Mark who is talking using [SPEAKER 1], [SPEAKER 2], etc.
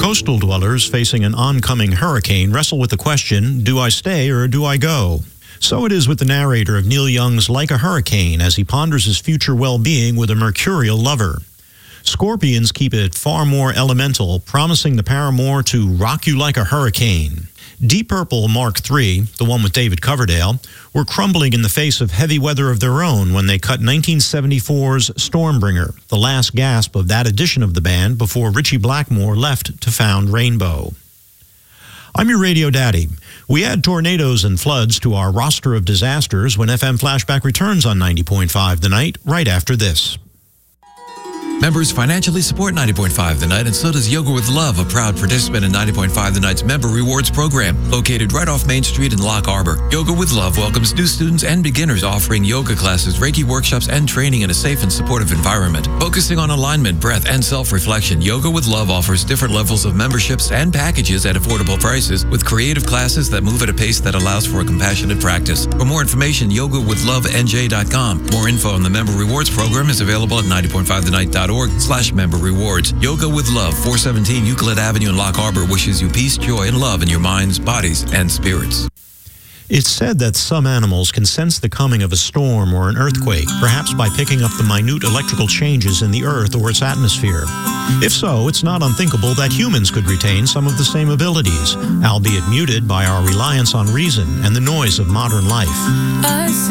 [SPEAKER 1] Coastal dwellers facing an oncoming hurricane wrestle with the question, do I stay or do I go? So it is with the narrator of Neil Young's Like a Hurricane as he ponders his future well-being with a mercurial lover. Scorpions keep it far more elemental, promising the paramour to rock you like a hurricane. Deep Purple Mark III, the one with David Coverdale, were crumbling in the face of heavy weather of their own when they cut 1974's Stormbringer, the last gasp of that edition of the band before Ritchie Blackmore left to found Rainbow. I'm your radio daddy. We add tornadoes and floods to our roster of disasters when FM Flashback returns on 90.5 The Night, right after this.
[SPEAKER 2] Members financially support 90.5 The Night, and so does Yoga with Love, a proud participant in 90.5 The Night's Member Rewards program, located right off Main Street in Lock Harbor. Yoga with Love welcomes new students and beginners, offering yoga classes, Reiki workshops, and training in a safe and supportive environment. Focusing on alignment, breath, and self-reflection, Yoga with Love offers different levels of memberships and packages at affordable prices, with creative classes that move at a pace that allows for a compassionate practice. For more information, yogawithlovenj.com. More info on the Member Rewards program is available at 90.5thenight.org/member rewards. Yoga with Love, 417 Euclid Avenue in Lock Harbor wishes you peace, joy, and love in your minds, bodies, and spirits.
[SPEAKER 1] It's said that some animals can sense the coming of a storm or an earthquake, perhaps by picking up the minute electrical changes in the earth or its atmosphere. If so, it's not unthinkable that humans could retain some of the same abilities, albeit muted by our reliance on reason and the noise of modern life.